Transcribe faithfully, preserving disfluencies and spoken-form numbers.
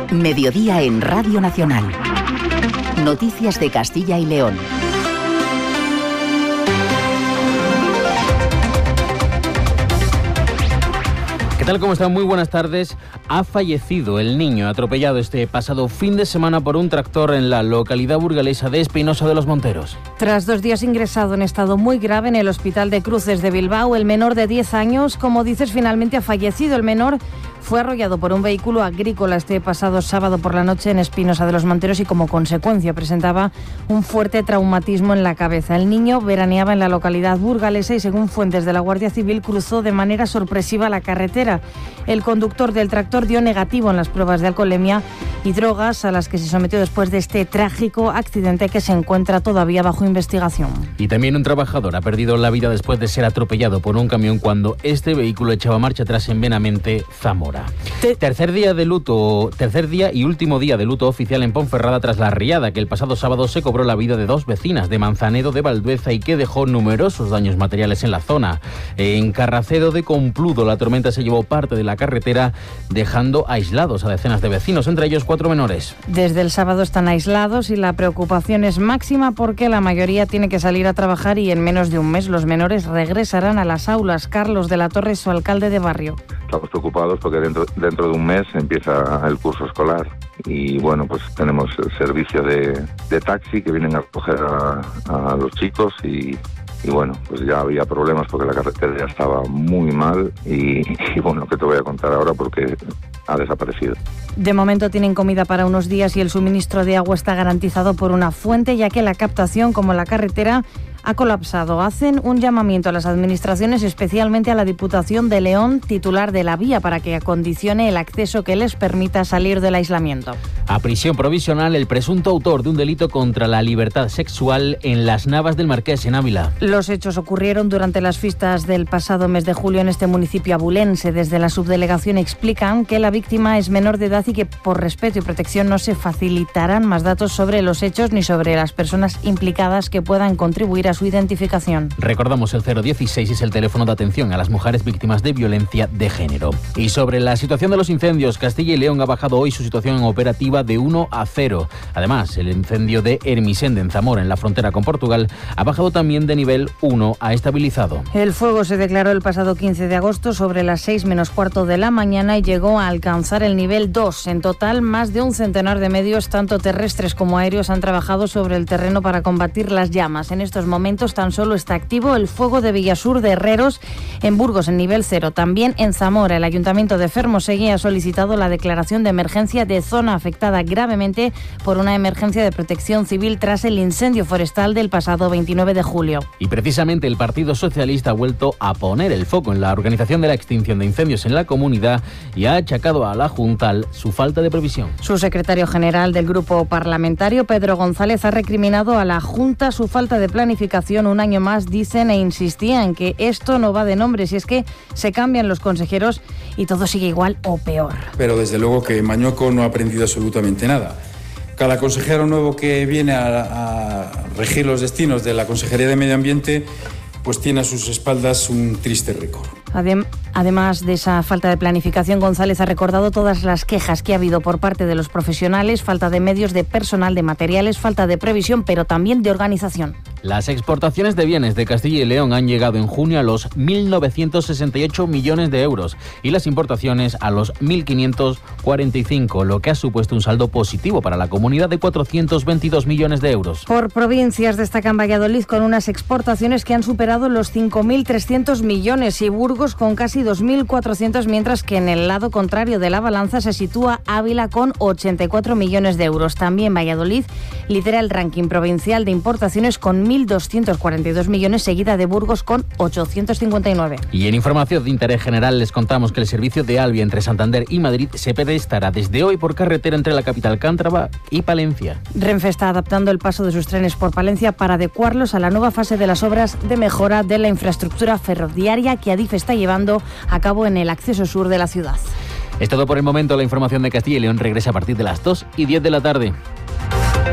Mediodía en Radio Nacional. Noticias de Castilla y León. ¿Qué tal? ¿Cómo están? Muy buenas tardes. Ha fallecido el niño atropellado este pasado fin de semana por un tractor en la localidad burgalesa de Espinosa de los Monteros. Tras dos días ingresado en estado muy grave en el Hospital de Cruces de Bilbao, el menor de diez años, como dices, finalmente ha fallecido. El menor fue arrollado por un vehículo agrícola este pasado sábado por la noche en Espinosa de los Monteros y como consecuencia presentaba un fuerte traumatismo en la cabeza. El niño veraneaba en la localidad burgalesa y, según fuentes de la Guardia Civil, cruzó de manera sorpresiva la carretera. El conductor del tractor dio negativo en las pruebas de alcoholemia y drogas, a las que se sometió después de este trágico accidente que se encuentra todavía bajo investigación. Y también un trabajador ha perdido la vida después de ser atropellado por un camión cuando este vehículo echaba marcha atrás en Benavente, Zamora. Te... Tercer día de luto, tercer día y último día de luto oficial en Ponferrada tras la riada que el pasado sábado se cobró la vida de dos vecinas de Manzanedo de Valdueza y que dejó numerosos daños materiales en la zona. En Carracedo de Compludo la tormenta se llevó parte de la carretera, dejando aislados a decenas de vecinos, entre ellos cuatro menores. Desde el sábado están aislados y la preocupación es máxima porque la mayoría tiene que salir a trabajar y en menos de un mes los menores regresarán a las aulas. Carlos de la Torre, su alcalde de barrio. Estamos preocupados porque dentro, dentro de un mes empieza el curso escolar y bueno, pues tenemos el servicio de, de taxi que vienen a recoger a, a los chicos y... Y bueno, pues ya había problemas porque la carretera ya estaba muy mal y, y bueno, que te voy a contar ahora porque ha desaparecido. De momento tienen comida para unos días y el suministro de agua está garantizado por una fuente, ya que la captación, como la carretera, ha colapsado. Hacen un llamamiento a las administraciones, especialmente a la Diputación de León, titular de la vía, para que acondicione el acceso que les permita salir del aislamiento. A prisión provisional el presunto autor de un delito contra la libertad sexual en Las Navas del Marqués, en Ávila. Los hechos ocurrieron durante las fiestas del pasado mes de julio en este municipio abulense. Desde la subdelegación explican que la víctima es menor de edad y que por respeto y protección no se facilitarán más datos sobre los hechos ni sobre las personas implicadas que puedan contribuir a su identificación. Recordamos, el cero dieciséis es el teléfono de atención a las mujeres víctimas de violencia de género. Y sobre la situación de los incendios, Castilla y León ha bajado hoy su situación operativa de uno a cero. Además, el incendio de Hermisende en Zamora, en la frontera con Portugal, ha bajado también de nivel uno a estabilizado. El fuego se declaró el pasado quince de agosto sobre las seis menos cuarto de la mañana y llegó a alcanzar el nivel dos. En total, más de un centenar de medios, tanto terrestres como aéreos, han trabajado sobre el terreno para combatir las llamas. En estos momentos tan solo está activo el fuego de Villasur de Herreros en Burgos en nivel cero. También en Zamora, el Ayuntamiento de Fermosegui ha solicitado la declaración de emergencia de zona afectada gravemente por una emergencia de protección civil tras el incendio forestal del pasado veintinueve de julio. Y precisamente el Partido Socialista ha vuelto a poner el foco en la organización de la extinción de incendios en la comunidad y ha achacado a la Juntal su falta de previsión. Su secretario general del grupo parlamentario, Pedro González, ha recriminado a la Junta su falta de planificación un año más, dicen, e insistía en que esto no va de nombres y es que se cambian los consejeros y todo sigue igual o peor. Pero desde luego que Mañoco no ha aprendido absolutamente nada. Cada consejero nuevo que viene a, a regir los destinos de la Consejería de Medio Ambiente pues tiene a sus espaldas un triste récord. Adem- Además de esa falta de planificación, González ha recordado todas las quejas que ha habido por parte de los profesionales, falta de medios, de personal, de materiales, falta de previsión, pero también de organización. Las exportaciones de bienes de Castilla y León han llegado en junio a los mil novecientos sesenta y ocho millones de euros y las importaciones a los mil quinientos cuarenta y cinco, lo que ha supuesto un saldo positivo para la comunidad de cuatrocientos veintidós millones de euros. Por provincias destacan Valladolid con unas exportaciones que han superado los cinco mil trescientos millones y Burgos con casi dos mil cuatrocientos, mientras que en el lado contrario de la balanza se sitúa Ávila con ochenta y cuatro millones de euros. También Valladolid lidera el ranking provincial de importaciones con mil doscientos cuarenta y dos millones, seguida de Burgos con ochocientos cincuenta y nueve. Y en información de interés general les contamos que el servicio de Alvia entre Santander y Madrid se prestará desde hoy por carretera entre la capital cántabra y Palencia. Renfe está adaptando el paso de sus trenes por Palencia para adecuarlos a la nueva fase de las obras de mejora de la infraestructura ferroviaria que Adif está llevando a cabo en el acceso sur de la ciudad. Es todo por el momento. La información de Castilla y León regresa a partir de las dos y diez de la tarde.